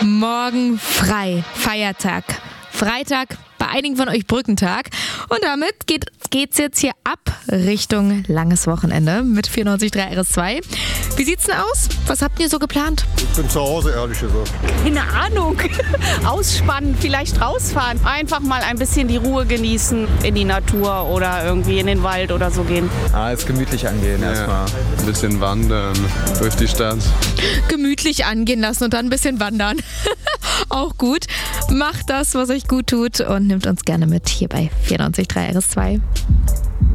Morgen frei, Feiertag. Freitag, bei einigen von euch Brückentag. Und damit geht's jetzt hier ab Richtung langes Wochenende mit 94.3 RS2. Wie sieht's denn aus? Was habt ihr so geplant? Ich bin zu Hause, ehrlich gesagt. Keine Ahnung. Ausspannen, vielleicht rausfahren. Einfach mal ein bisschen die Ruhe genießen, in die Natur oder irgendwie in den Wald oder so gehen. Jetzt gemütlich angehen erstmal. Ein bisschen wandern durch die Stadt. Gemütlich angehen lassen und dann ein bisschen wandern. Auch gut. Macht das, was euch gut tut und nimmt uns gerne mit hier bei 94.3 RS2.